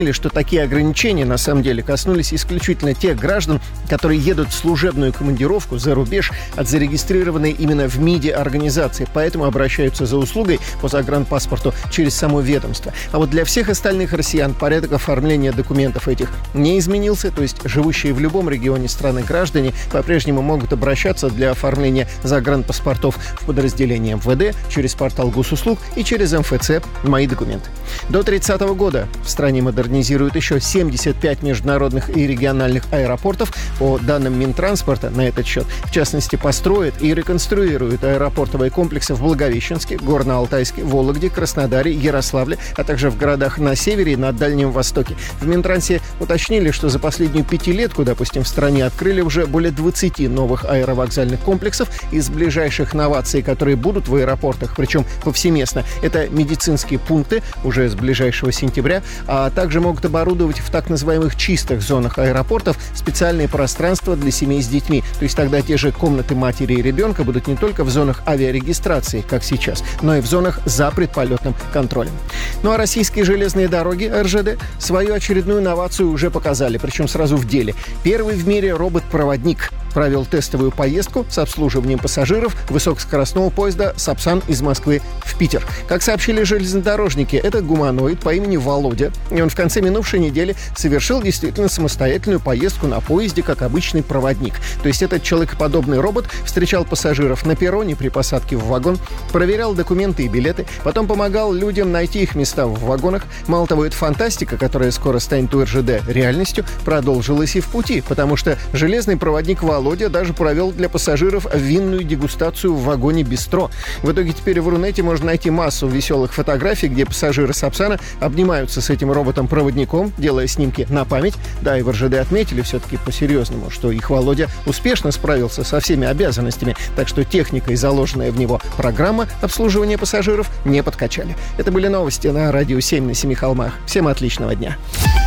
что такие ограничения, на самом деле, коснулись исключительно тех граждан, которые едут в служебную командировку за рубеж от зарегистрированной именно в МИДе организации, поэтому обращаются за услугой по загранпаспорту через само ведомство. А вот для всех остальных россиян порядок оформления документов этих не изменился, то есть живущие в любом регионе страны граждане по-прежнему могут обращаться для оформления загранпаспортов в подразделение МВД, через портал госуслуг и через МФЦ «Мои документы». До 30 года в стране модернизируют еще 75 международных и региональных аэропортов. По данным Минтранспорта на этот счет, в частности, построят и реконструируют аэропортовые комплексы в Благовещенске, Горно-Алтайске, Вологде, Краснодаре, Ярославле, а также в городах на севере и на Дальнем Востоке. В Минтрансе уточнили, что за последнюю пятилетку, допустим, в стране открыли уже более 20 новых аэровокзальных комплексов. Из ближайших новаций, которые будут в аэропортах, причем повсеместно, это медицинские пункты уже с ближайшего сентября, а также могут оборудовать в так называемых чистых зонах аэропортов специальные пространства для семей с детьми. То есть тогда те же комнаты матери и ребенка будут не только в зонах авиарегистрации, как сейчас, но и в зонах за предполетным контролем. Ну а российские железные дороги, РЖД, свою очередную новацию уже показали, причем сразу в деле. Первый в мире робот-проводник провел тестовую поездку с обслуживанием пассажиров высокоскоростного поезда «Сапсан» из Москвы в Питер. Как сообщили железнодорожники, это гуманоид по имени Володя, и он в конце минувшей недели совершил действительно самостоятельную поездку на поезде как обычный проводник. То есть этот человекоподобный робот встречал пассажиров на перроне при посадке в вагон, проверял документы и билеты, потом помогал людям найти их места в вагонах. Мало того, эта фантастика, которая скоро станет у РЖД реальностью, продолжилась и в пути, потому что железный проводник Володя даже провел для пассажиров винную дегустацию в вагоне «Бистро». В итоге теперь в Рунете можно найти массу веселых фотографий, где пассажиры Сапсана обнимаются с этим роботом-проводником, делая снимки на память. Да, и в РЖД отметили все-таки по-серьезному, что их Володя успешно справился со всеми обязанностями, так что техника и заложенная в него программа обслуживания пассажиров не подкачали. Это были новости на Радио 7 на Семи холмах. Всем отличного дня.